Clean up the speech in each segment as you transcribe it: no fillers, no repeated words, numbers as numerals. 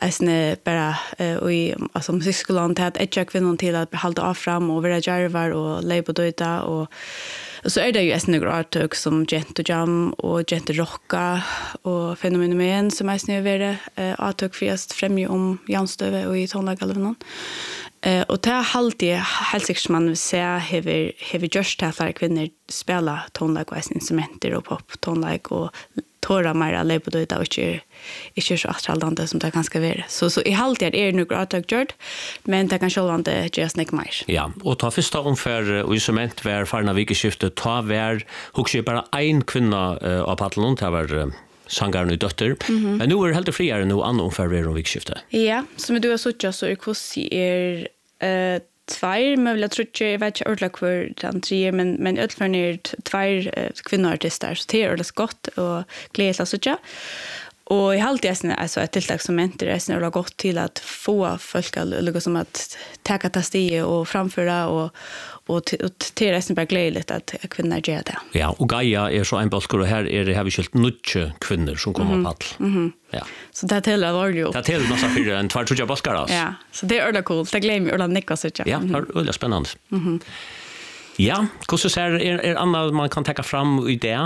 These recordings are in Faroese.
eisne bara i alltså musikskolan till att etcha kvinnor till att hålla av fram och vara jarvar och leva döda och så är det ju eisne några artök som Gent och Jam och Gent Rocka och Fenomen som eisne är artök för främja om janstöve och i tonlagalven. Och det är alltid helt säkert man vill säga har just det för kvinnor spela tonlag och instrumenter och pop tonlag och tåra mer leva döda och inte så attrallande som det kan ska vara. Så i halvtid är det några artök gjort, men det kan självande göra snäck mer. Ja, och ta första omfär och instrument var farna vikeskiftet ta var också bara en kvinna av Patlund det var sangaren och dotter. Men nu är det helt friare nu annan omfär om vikeskiftet. Ja, som du har sett så är kursi två möjliga tror jag vet inte ordentligt hur den tre men utifrån är två kvinnoartister så det är det gott och glädje så tjå. Och i halvtiden alltså ett tilltag som intresserar har gått till att få folk att som att ta tastige och framföra och till resten bara glädjligt att kvinnor gör det. Ja, och Gaia är så en balkor och här är det här vi skilt mycket kvinnor som kommer på all. Ja. Så det täller var ju. Det täller nästan för en två tror baskar alltså. Ja, så det är ordentligt coolt. Det glömmer jag ordentligt nicka så tjå. Ja, det är väldigt spännande. Ja, hur så är annat man kan ta fram i det?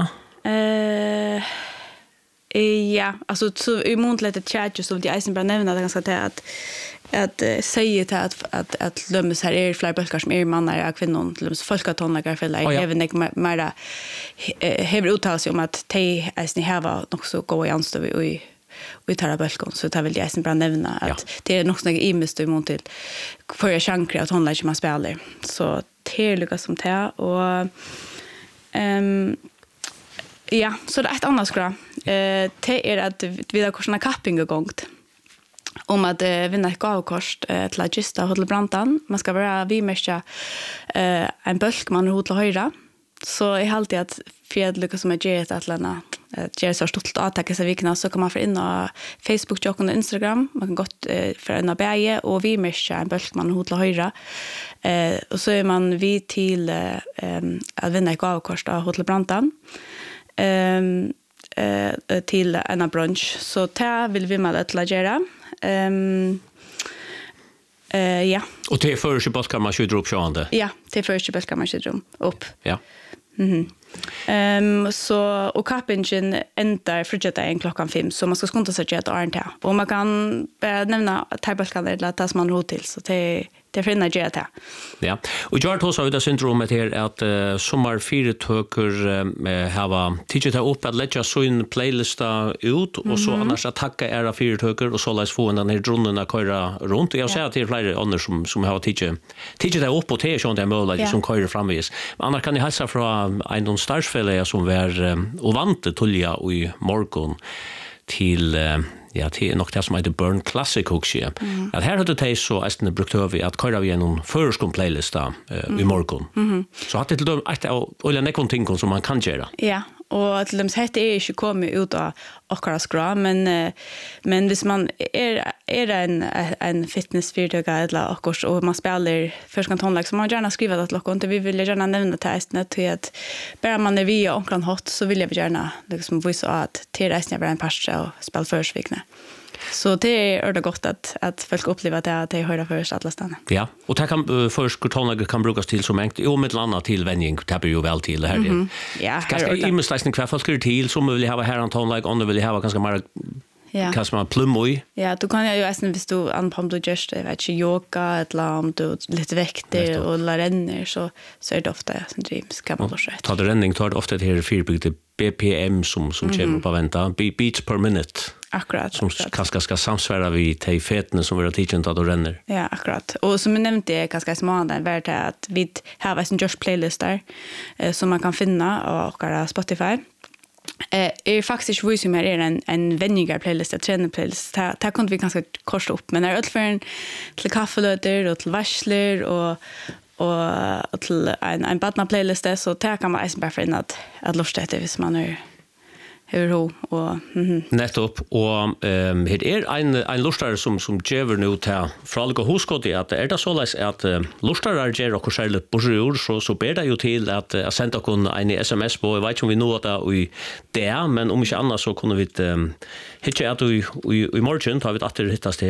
Ja, alltså så i månligt chat just av de Eisenbra nämna det ganska att säga till att lömmes här är fler bölkar som är mannar och kvinnor lömmes folkatonlagar för även mera häver uttalat sig om att de Eisen har också gå i anstöv och tar bölkon så det vill jag Eisenbra nämna att det är nog något imest imot till för jag chankra att tonlagar man spelar så det är lyckas som det och ja, så det är ett annat skra. Det är att vi har korsarna kapping gångt om att vinna ett gavkost till att gista hotellbrantan. Man ska vara vimärka en bölk man hotell höra. Så är alltid att fjäll lyckas som är gett att lämna ger så stort attacka så vikna så kan man få in på Facebook och Instagram. Man kan gott för en bäge och vimärka en bölk man hotell höra. Och så är man vid till att vinna ett gavkost av hotellbrantan. Till en brunch så det vill vi med att lägga ja. Och det är först på ska man skjuta upp sjönde. Ja, det är först på ska man skjuta upp. Ja. Så och kappingen ändar frigida klockan 5 så man ska skonta sig att arnta. Och man kan nämna tabelkan eller att man ro till så det finner jag det. Ja. Och jag har också det syndromet här att sommarfyrtöker har tidigt upp att lägga så en playlista ut och så annars attacka era fyrtöker och så läs få den här drunnen att köra runt. Jag säger till flera andra som har tidigt upp och det är det möjligt som köra framvis. Annars kan ni hälsa från en starsfälla som var och vante tulja i morgon till ja, det är nog det som heter Burn Classic också. Att här hade det så att brukt över att köra vi en förskon playlista i morgon. Så att det till dem att eller någonting som man kan göra. Ja, och att de säger är inte kommit ut av akkurat skra men hvis man är en fitnessfyrtöga eller akkurat och man spelar förskon tonlag så man gärna skriva det till och vi vill gärna nämna testet till att bara man är via onklan hot så vill jag gärna liksom visa att till resten av en pascha och spela försvikna. Så det är det gott att folk upplever att det höra först alla stanna. Ja, och det kan först tonlag kan brukas till som enkelt och med landa till vänjning tappar ju väl till det här. Ja, kanske i mestläsning kvar folk skulle till som vill ha här tonlag och vill ha ganska mer kanske man plumoj. Ja, då kan jag ju nästan visst du anpom du just det vet ju yoga eller om du lite väkter och ränner så är det ofta som dreams kan man då säga. Tar det ränning tar det ofta det här fyrbygde BPM som kommer på vänta beats per minute. Akkurat. Som kanske ska samsvara vid de fetene som våra teaching att då ränner. Ja, akkurat. Och som jag nämnde är ganska smart där värt att vi har en just playlist där som man kan finna på Spotify. Är faktiskt vi som är en vänliga playlist, en träningsplaylist. Där kunde vi ganska korsa upp men är öll till kaffelöter och till varsler och till en badna playlist så där kan man alltså bara finna att lusta det hvis man är hur och nettopp och det är en lustare som ger nu till fråga huskot att är det så att lustare ger och själv bojor så ber det ju till att sända kon en SMS på vet om vi nå att i det men om inte annars så kunde vi hitta att i morgon har vi att det hittas